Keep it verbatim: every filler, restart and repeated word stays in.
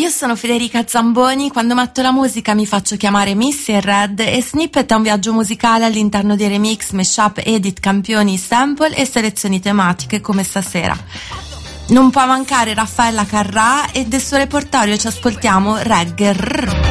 Io sono Federica Zamboni, quando metto la musica mi faccio chiamare Missy Red e Snippet è un viaggio musicale all'interno di remix, mashup, edit, campioni, sample e selezioni tematiche come stasera. Non può mancare Raffaella Carrà e del suo repertorio ci ascoltiamo Reggae.